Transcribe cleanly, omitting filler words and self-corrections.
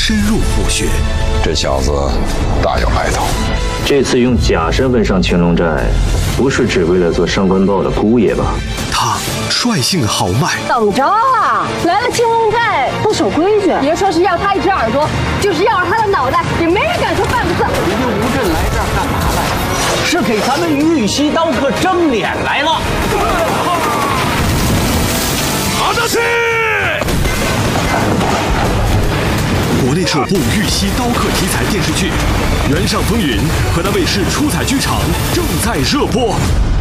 深入虎穴。 这小子大有来头。 这次用假身份上乾隆寨，不是只为了做上官豹的姑爷吧？ 他率性豪迈， 怎么着啊？来了青龙寨不守规矩，别说是要他一只耳朵，就是要了他的脑袋，也没人敢说半个字。 你们吴镇来这儿干嘛来？是给咱们玉溪刀客争脸来了。 打下去！国内首部玉溪刀客题材电视剧《原上风云》，河南卫视出彩剧场正在热播。